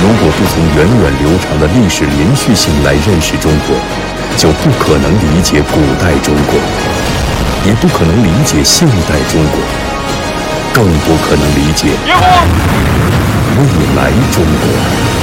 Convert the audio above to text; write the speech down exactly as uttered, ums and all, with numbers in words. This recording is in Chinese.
如果不从源远流长的历史连续性来认识中国，就不可能理解古代中国，也不可能理解现代中国，更不可能理解未来中国。